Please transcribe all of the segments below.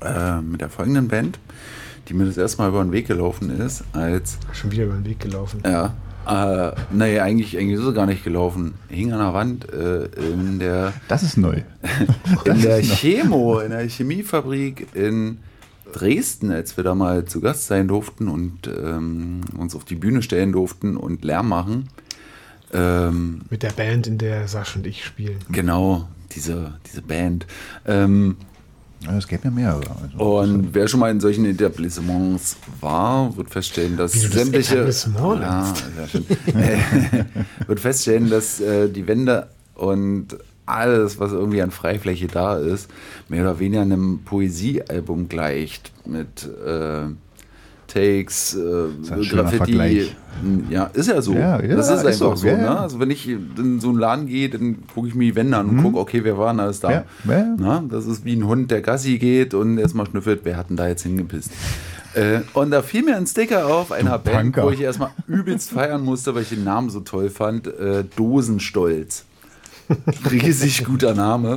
mit der folgenden Band, die mir das erste Mal über den Weg gelaufen ist, als... Schon wieder über den Weg gelaufen. Ja. Eigentlich ist es gar nicht gelaufen. Hing an der Wand in der... Das ist neu. in der Chemiefabrik in Dresden, als wir da mal zu Gast sein durften und uns auf die Bühne stellen durften und Lärm machen. Mit der Band, in der Sascha und ich spielen. Genau, diese Band. Es gäbe ja mehrere. Und wer schon mal in solchen Etablissements war, wird feststellen, dass sämtliche... wird feststellen, dass die Wände und alles, was irgendwie an Freifläche da ist, mehr oder weniger einem Poesiealbum gleicht. Mit Takes, Graffiti. Ja, ist ja so. Ja, das ist einfach so. Ne? Also wenn ich in so einen Laden gehe, dann gucke ich mir die Wände an und gucke, okay, wer war denn alles da? Ja. Na, das ist wie ein Hund, der Gassi geht und erstmal schnüffelt, wer hat denn da jetzt hingepisst? Und da fiel mir ein Sticker auf einer Band, wo ich erstmal übelst feiern musste, weil ich den Namen so toll fand. Dosenstolz. Riesig guter Name.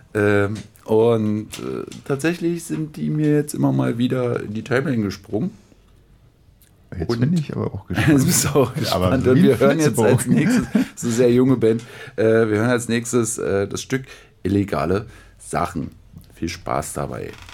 Tatsächlich sind die mir jetzt immer mal wieder in die Timeline gesprungen. Jetzt bin ich aber auch gespannt. Jetzt bist du auch gespannt. Und wir hören jetzt als nächstes, so sehr junge Band, wir hören als nächstes das Stück Illegale Sachen. Viel Spaß dabei.